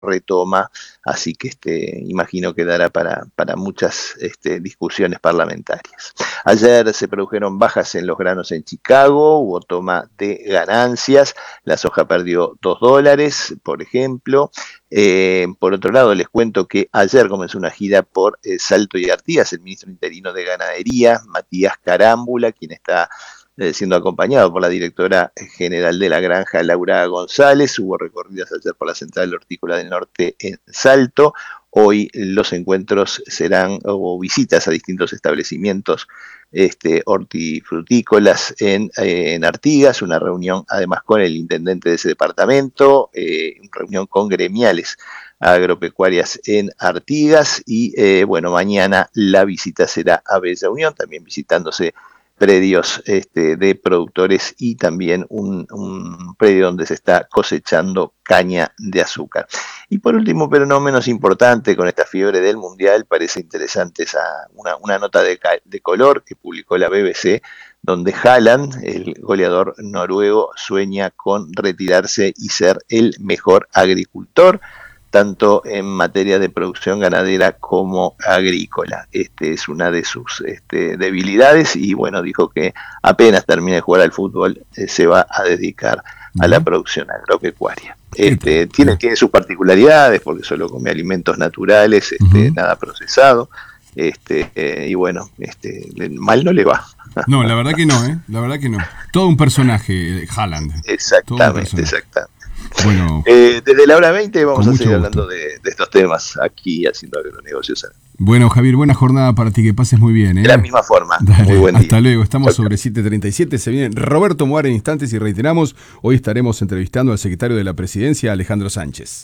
retoma, así que imagino que dará para muchas discusiones parlamentarias. Ayer se produjeron bajas en los granos en Chicago, hubo toma de ganancias, la soja perdió $2, por ejemplo. Por otro lado, les cuento que ayer comenzó una gira por Salto y Artigas, el ministro interino de Ganadería, Matías Carámbula, quien está siendo acompañado por la directora general de la granja, Laura González. Hubo recorridas ayer por la Central Hortícola del Norte en Salto. Hoy los encuentros serán, o visitas a distintos establecimientos hortifrutícolas en Artigas, una reunión además con el intendente de ese departamento, reunión con gremiales agropecuarias en Artigas y mañana la visita será a Bella Unión, también visitándose predios de productores y también un predio donde se está cosechando caña de azúcar. Y por último, pero no menos importante, con esta fiebre del Mundial, parece interesante una nota de color que publicó la BBC, donde Haaland, el goleador noruego, sueña con retirarse y ser el mejor agricultor, tanto en materia de producción ganadera como agrícola. Es una de sus debilidades y bueno, dijo que apenas termine de jugar al fútbol se va a dedicar a la producción agropecuaria. Tiene sus particularidades porque solo come alimentos naturales, nada procesado, y bueno, mal no le va. No, la verdad que no, la verdad que no. Todo un personaje, Haaland. Exactamente. Bueno, desde la hora 20 vamos a seguir hablando de estos temas aquí haciendo agronegocios. Bueno, Javier, buena jornada para ti, que pases muy bien. De la misma forma. Dale, muy buen día. Hasta luego, estamos sobre 7:37, se viene Roberto Muar en instantes y reiteramos, hoy estaremos entrevistando al secretario de la Presidencia, Alejandro Sánchez.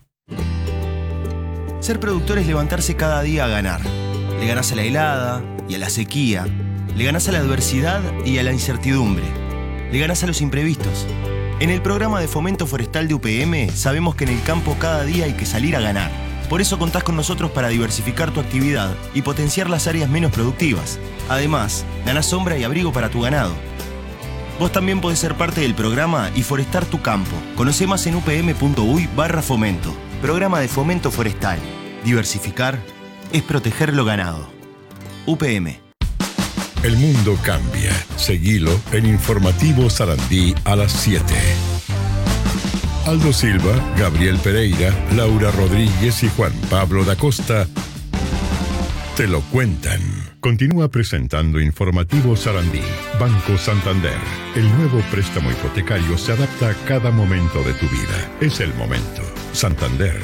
Ser productor es levantarse cada día a ganar. Le ganás a la helada y a la sequía, le ganás a la adversidad y a la incertidumbre, le ganás a los imprevistos. En el programa de Fomento Forestal de UPM sabemos que en el campo cada día hay que salir a ganar. Por eso contás con nosotros para diversificar tu actividad y potenciar las áreas menos productivas. Además, ganás sombra y abrigo para tu ganado. Vos también podés ser parte del programa y forestar tu campo. Conocé más en upm.uy/fomento. Programa de Fomento Forestal. Diversificar es proteger lo ganado. UPM. El mundo cambia. Seguilo en Informativo Sarandí a las 7. Aldo Silva, Gabriel Pereira, Laura Rodríguez y Juan Pablo da Costa te lo cuentan. Continúa presentando Informativo Sarandí. Banco Santander. El nuevo préstamo hipotecario se adapta a cada momento de tu vida. Es el momento. Santander.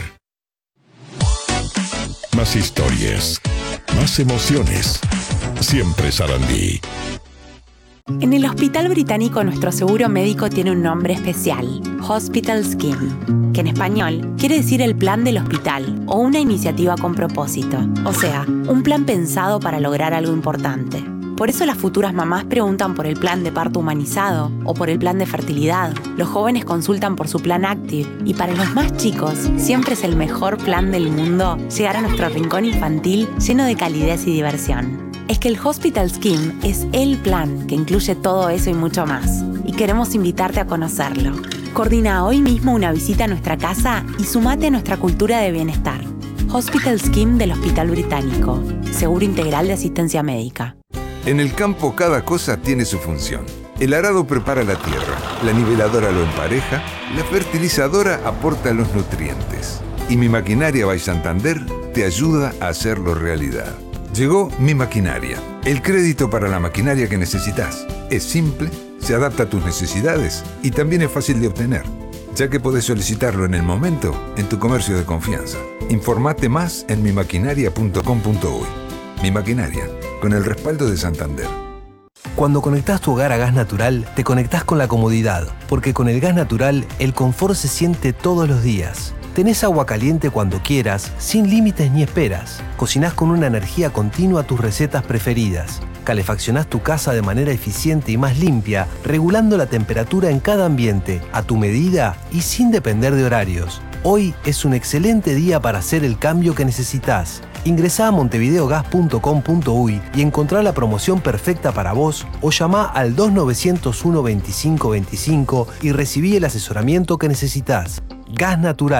Más historias. Más emociones. Siempre Sarandí. En el Hospital Británico nuestro seguro médico tiene un nombre especial, Hospital Scheme, que en español quiere decir el plan del hospital o una iniciativa con propósito, o sea, un plan pensado para lograr algo importante. Por eso las futuras mamás preguntan por el plan de parto humanizado o por el plan de fertilidad. Los jóvenes consultan por su plan Active y para los más chicos siempre es el mejor plan del mundo llegar a nuestro rincón infantil lleno de calidez y diversión. Es que el Hospital Scheme es el plan que incluye todo eso y mucho más. Y queremos invitarte a conocerlo. Coordina hoy mismo una visita a nuestra casa y sumate a nuestra cultura de bienestar. Hospital Scheme del Hospital Británico. Seguro integral de asistencia médica. En el campo cada cosa tiene su función. El arado prepara la tierra, la niveladora lo empareja, la fertilizadora aporta los nutrientes. Y Mi Maquinaria by Santander te ayuda a hacerlo realidad. Llegó Mi Maquinaria, el crédito para la maquinaria que necesitas. Es simple, se adapta a tus necesidades y también es fácil de obtener, ya que podés solicitarlo en el momento en tu comercio de confianza. Informate más en mimaquinaria.com.uy. Mi Maquinaria, con el respaldo de Santander. Cuando conectás tu hogar a gas natural, te conectás con la comodidad, porque con el gas natural, el confort se siente todos los días. Tenés agua caliente cuando quieras, sin límites ni esperas. Cocinás con una energía continua tus recetas preferidas. Calefaccionás tu casa de manera eficiente y más limpia, regulando la temperatura en cada ambiente, a tu medida y sin depender de horarios. Hoy es un excelente día para hacer el cambio que necesitas. Ingresá a montevideogas.com.uy y encontrá la promoción perfecta para vos o llamá al 2901 2525 y recibí el asesoramiento que necesitas. Gas natural.